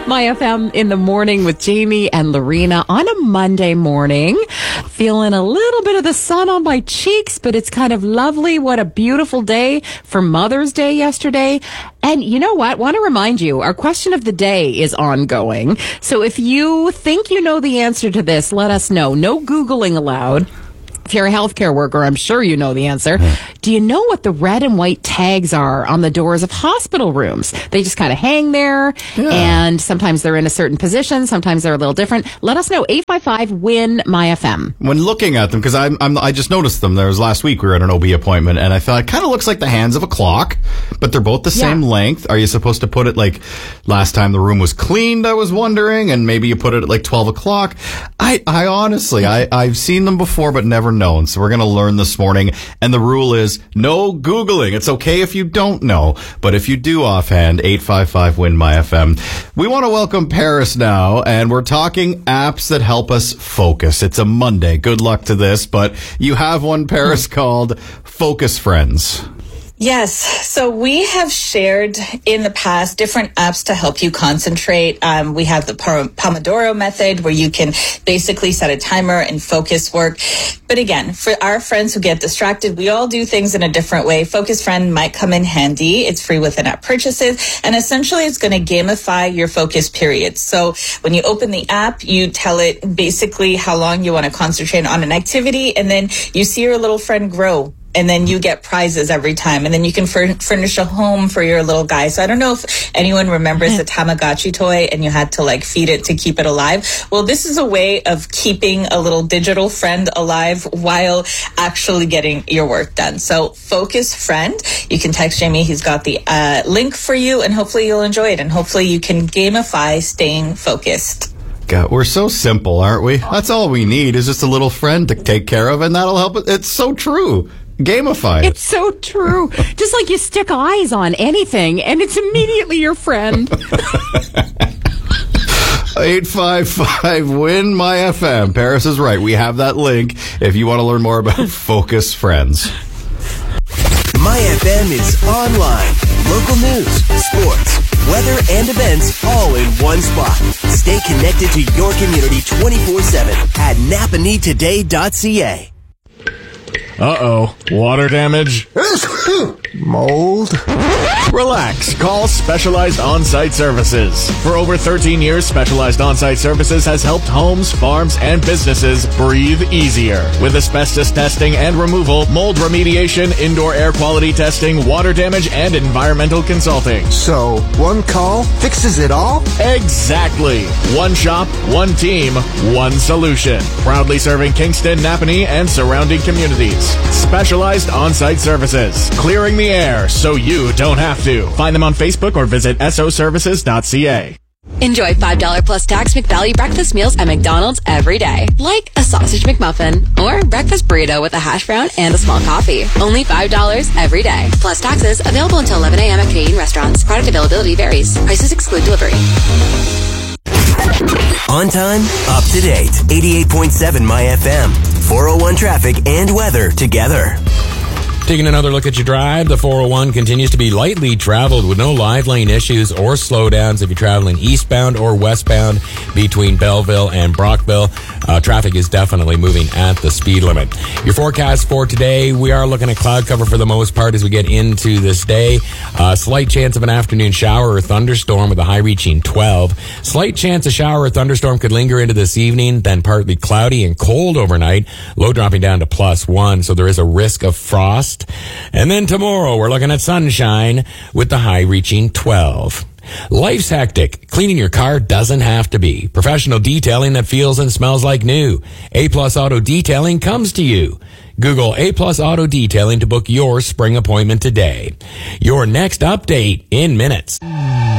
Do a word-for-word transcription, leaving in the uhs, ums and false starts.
My F M in the morning with Jamie and Lorena on a Monday morning. Feeling a little bit of the sun on my cheeks, but it's kind of lovely. What a beautiful day for Mother's Day yesterday. And you know what? Want to remind you, our question of the day is ongoing. So if you think you know the answer to this, let us know. No Googling allowed. If you're a healthcare worker, I'm sure you know the answer. Yeah. Do you know what the red and white tags are on the doors of hospital rooms? They just kind of hang there, yeah. And sometimes they're in a certain position, sometimes they're a little different. Let us know. eight five five, W I N, M Y F M. When looking at them, because I'm, I'm, I just noticed them. There was last week we were at an O B appointment, and I thought it kind of looks like the hands of a clock, but they're both the same yeah. length. Are you supposed to put it like last time the room was cleaned, I was wondering, and maybe you put it at like twelve o'clock? I, I honestly, I, I've seen them before, but never known. So we're going to learn this morning. And the rule is no Googling. It's okay if you don't know. But if you do offhand, eight five five, W I N, M Y F M. We want to welcome Paris now. And we're talking apps that help us focus. It's a Monday. Good luck to this. But you have one, Paris, called Focus Friends. Yes. So we have shared in the past different apps to help you concentrate. Um, we have the Pomodoro method where you can basically set a timer and focus work. But again, for our friends who get distracted, we all do things in a different way. Focus Friend might come in handy. It's free with in-app purchases. And essentially, it's going to gamify your focus periods. So when you open the app, you tell it basically how long you want to concentrate on an activity. And then you see your little friend grow. And then you get prizes every time. And then you can fur- furnish a home for your little guy. So I don't know if anyone remembers the Tamagotchi toy and you had to like feed it to keep it alive. Well, this is a way of keeping a little digital friend alive while actually getting your work done. So Focus Friend, you can text Jamie. He's got the uh, link for you and hopefully you'll enjoy it. And hopefully you can gamify staying focused. God, we're so simple, aren't we? That's all we need is just a little friend to take care of and that'll help. It's so true. Gamify it. It's so true. Just like you stick eyes on anything, and it's immediately your friend. eight five five, W I N, M Y F M. Paris is right. We have that link if you want to learn more about Focus Friends. My F M is online. Local news, sports, weather, and events all in one spot. Stay connected to your community twenty-four seven at napa need today dot c a. Uh-oh. Water damage? Mold? Relax. Call Specialized On-Site Services. For over thirteen years, Specialized On-Site Services has helped homes, farms, and businesses breathe easier. With asbestos testing and removal, mold remediation, indoor air quality testing, water damage, and environmental consulting. So, one call fixes it all? Exactly. One shop, one team, one solution. Proudly serving Kingston, Napanee, and surrounding communities. Specialized On-Site Services. Clearing the air so you don't have to. Find them on Facebook or visit S O services dot c a. Enjoy five dollars plus tax McValue breakfast meals at McDonald's every day. Like a sausage McMuffin or breakfast burrito with a hash brown and a small coffee. Only five dollars every day. Plus taxes. Available until eleven a.m. at Canadian restaurants. Product availability varies. Prices exclude delivery. On time, up to date. eighty-eight point seven My F M. four oh one traffic and weather together. Taking another look at your drive, the four oh one continues to be lightly traveled with no live lane issues or slowdowns if you're traveling eastbound or westbound between Belleville and Brockville. Uh, traffic is definitely moving at the speed limit. Your forecast for today, we are looking at cloud cover for the most part as we get into this day. Uh, slight chance of an afternoon shower or thunderstorm with a high reaching twelve. Slight chance a shower or thunderstorm could linger into this evening, then partly cloudy and cold overnight. Low dropping down to plus one, so there is a risk of frost. And then tomorrow, we're looking at sunshine with the high reaching twelve. Life's hectic. Cleaning your car doesn't have to be. Professional detailing that feels and smells like new. A-Plus Auto Detailing comes to you. Google A-Plus Auto Detailing to book your spring appointment today. Your next update in minutes.